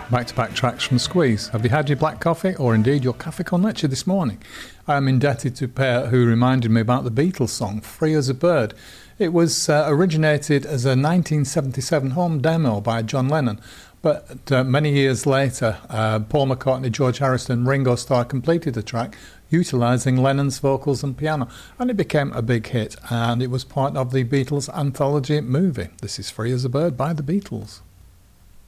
Back-to-back tracks from Squeeze. Have you had your black coffee or indeed your cafe con leche this morning? I am indebted to Per, who reminded me about the Beatles song Free as a Bird. It was originated as a 1977 home demo by John Lennon, but many years later Paul McCartney, George Harrison and Ringo Starr completed the track utilising Lennon's vocals and piano, and it became a big hit, and it was part of the Beatles anthology movie. This is Free as a Bird by the Beatles.